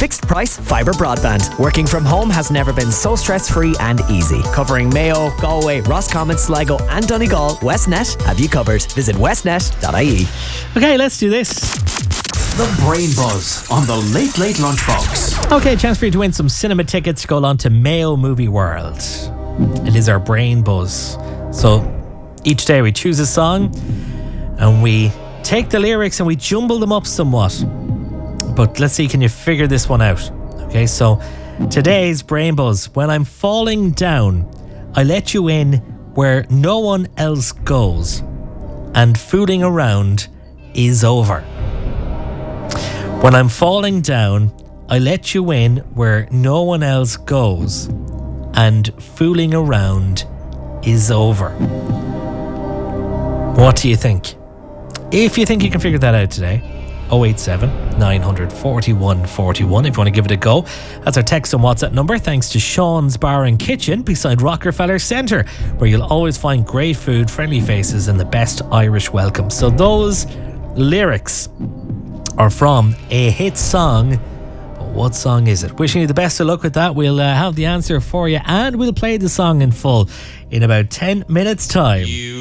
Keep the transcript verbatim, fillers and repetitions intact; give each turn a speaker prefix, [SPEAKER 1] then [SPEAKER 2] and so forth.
[SPEAKER 1] fixed price fibre broadband. Working from home has never been so stress-free and easy. Covering Mayo, Galway, Roscommon, Sligo and Donegal, Westnet have you covered. Visit westnet dot I E.
[SPEAKER 2] Okay, let's do this.
[SPEAKER 3] The Brain Buzz on the Late Late Lunchbox.
[SPEAKER 2] Okay, chance for you to win some cinema tickets to go along to Mayo Movie World. It is our Brain Buzz. So each day we choose a song and we take the lyrics and we jumble them up somewhat. But let's see, can you figure this one out? Okay, so today's Brain Buzz. When I'm falling down, I let you in where no one else goes, and fooling around is over. When I'm falling down, I let you in where no one else goes, and fooling around is over. What do you think? If you think you can figure that out today, oh eight seven, nine four one, four one if you want to give it a go. That's our text and WhatsApp number, thanks to Sean's Bar and Kitchen beside Rockefeller Centre, where you'll always find great food, friendly faces and the best Irish welcome. So those lyrics are from a hit song. But what song is it? Wishing you the best of luck with that. We'll uh, have the answer for you and we'll play the song in full in about ten minutes time. You